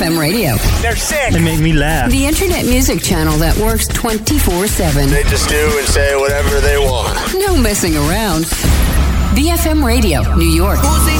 BFM Radio. They're sick. They make me laugh. The internet music channel that works 24/7. They just do and say whatever they want. No messing around. BFM Radio, New York. Who's